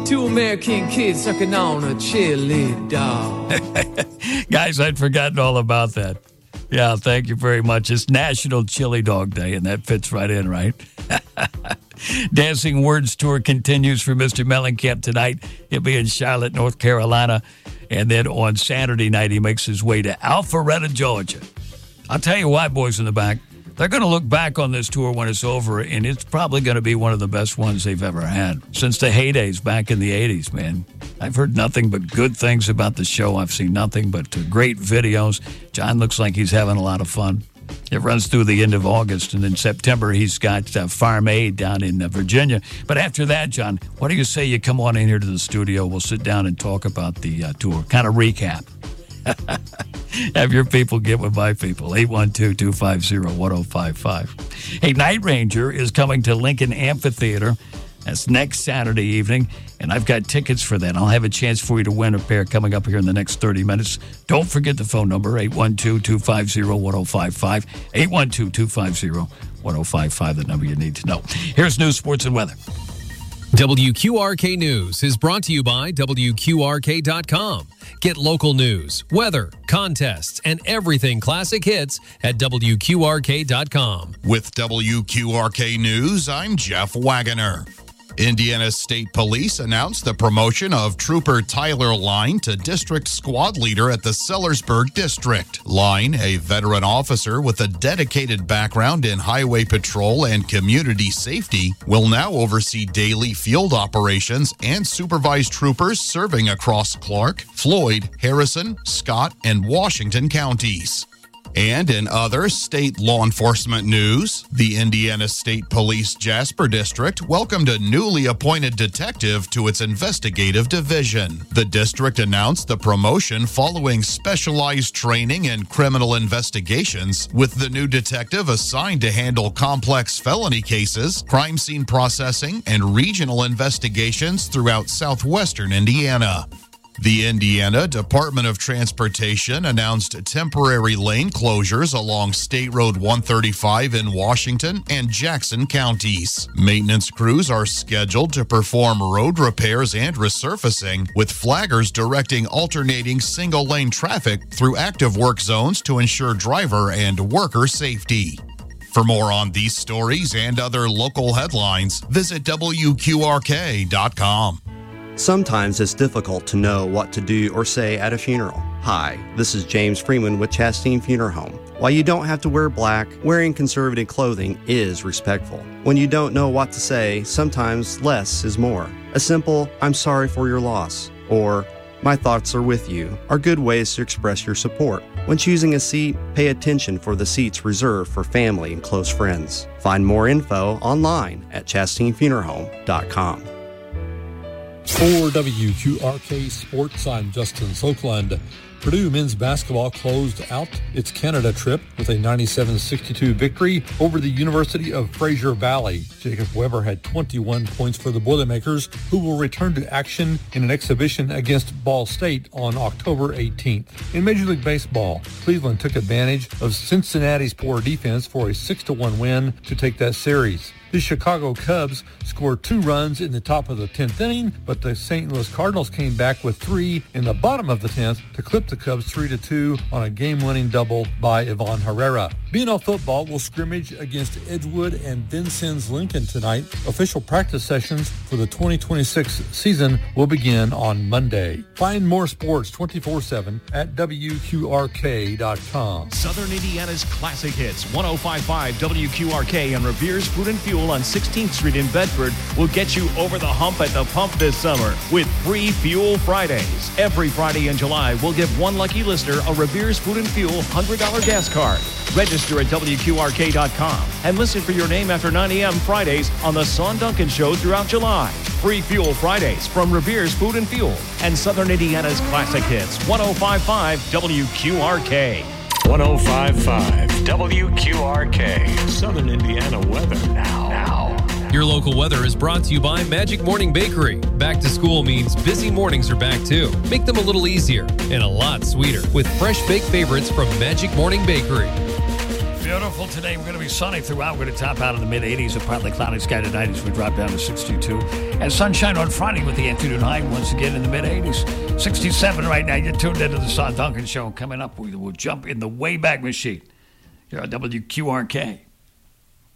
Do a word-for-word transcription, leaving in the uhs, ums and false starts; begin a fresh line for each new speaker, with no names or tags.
Two American kids sucking on a chili dog.
Guys, I'd forgotten all about that. Yeah, thank you very much. It's National Chili Dog Day, and that fits right in, right? Dancing Words Tour continues for Mister Mellencamp tonight. He'll be in Charlotte, North Carolina. And then on Saturday night, he makes his way to Alpharetta, Georgia. I'll tell you why, boys in the back. They're going to look back on this tour when it's over, and it's probably going to be one of the best ones they've ever had since the heydays back in the eighties, man. I've heard nothing but good things about the show. I've seen nothing but great videos. John looks like he's having a lot of fun. It runs through the end of August, and in September, he's got uh, Farm Aid down in uh, Virginia. But after that, John, what do you say you come on in here to the studio? We'll sit down and talk about the uh, tour, kind of recap. Have your people get with my people. eight one two, two five zero, one zero five five. Hey, Night Ranger is coming to Lincoln Amphitheater. That's next Saturday evening, and I've got tickets for that. I'll have a chance for you to win a pair coming up here in the next thirty minutes. Don't forget the phone number, eight one two, two five zero, one zero five five. eight one two, two five zero, one zero five five, the number you need to know. Here's news, sports, and weather.
W Q R K News is brought to you by W Q R K dot com. Get local news, weather, contests, and everything classic hits at W Q R K dot com.
With W Q R K News, I'm Jeff Wagoner. Indiana State Police announced the promotion of Trooper Tyler Line to District Squad Leader at the Sellersburg District. Line, a veteran officer with a dedicated background in highway patrol and community safety, will now oversee daily field operations and supervise troopers serving across Clark, Floyd, Harrison, Scott, and Washington counties. And in other state law enforcement news, the Indiana State Police Jasper District welcomed a newly appointed detective to its investigative division. The district announced the promotion following specialized training in criminal investigations, with the new detective assigned to handle complex felony cases, crime scene processing, and regional investigations throughout southwestern Indiana. The Indiana Department of Transportation announced temporary lane closures along State Road one thirty-five in Washington and Jackson counties. Maintenance crews are scheduled to perform road repairs and resurfacing, with flaggers directing alternating single-lane traffic through active work zones to ensure driver and worker safety. For more on these stories and other local headlines, visit W Q R K dot com.
Sometimes it's difficult to know what to do or say at a funeral. Hi, this is James Freeman with Chastain Funeral Home. While you don't have to wear black, wearing conservative clothing is respectful. When you don't know what to say, sometimes less is more. A simple, "I'm sorry for your loss," or "My thoughts are with you," are good ways to express your support. When choosing a seat, pay attention for the seats reserved for family and close friends. Find more info online at chastain funeral home dot com.
For W Q R K Sports, I'm Justin Soakland. Purdue men's basketball closed out its Canada trip with a ninety-seven sixty-two victory over the University of Fraser Valley. Jacob Weber had twenty-one points for the Boilermakers, who will return to action in an exhibition against Ball State on October eighteenth. In Major League Baseball, Cleveland took advantage of Cincinnati's poor defense for a six to one win to take that series. The Chicago Cubs scored two runs in the top of the tenth inning, but the Saint Louis Cardinals came back with three in the bottom of the tenth to clip the Cubs three to two on a game-winning double by Ivan Herrera. B N L football will scrimmage against Edgewood and Vincennes Lincoln tonight. Official practice sessions for the twenty twenty-six season will begin on Monday. Find more sports twenty-four seven at W Q R K dot com.
Southern Indiana's classic hits, one oh five point five W Q R K and Revere's Food and Fuel on sixteenth Street in Bedford will get you over the hump at the pump this summer with free Fuel Fridays. Every Friday in July, we'll give one lucky listener a Revere's Food and Fuel one hundred dollars gas card. Register at W Q R K dot com and listen for your name after nine a.m. Fridays on the Son Duncan Show throughout July. Free Fuel Fridays from Revere's Food and Fuel and Southern Indiana's classic hits, one oh five point five W Q R K.
one oh five point five W Q R K. Southern Indiana weather now. now.
Your local weather is brought to you by Magic Morning Bakery. Back to school means busy mornings are back too. Make them a little easier and a lot sweeter with fresh baked favorites from Magic Morning Bakery.
beautiful today. We're going to be sunny throughout. We're going to top out in the mid-eighties. A partly cloudy sky tonight as we drop down to sixty-two. And sunshine on Friday with the afternoon high once again in the mid-eighties. sixty-seven right now. You're tuned into the Saw Duncan Show. Coming up, we will jump in the Wayback Machine here on W Q R K.